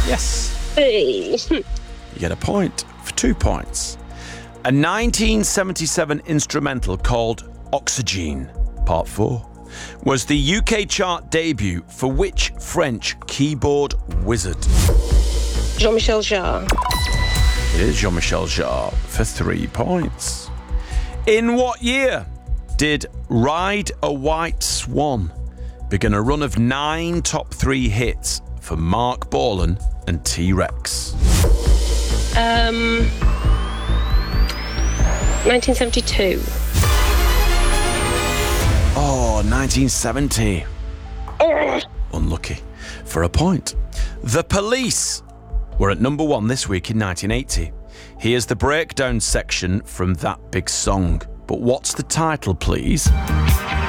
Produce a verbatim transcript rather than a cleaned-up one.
Yes. Hey. You get a point for two points. A nineteen seventy-seven instrumental called Oxygen, Part four, was the U K chart debut for which French keyboard wizard? Jean-Michel Jarre. It is Jean-Michel Jarre for three points. In what year did Ride a White Swan begin a run of nine top three hits for Mark Bolan and T-Rex? Um, nineteen seventy-two. Oh, nineteen seventy. Ugh. Unlucky. For a point. The Police were at number one this week in nineteen eighty. Here's the breakdown section from that big song. But what's the title, please?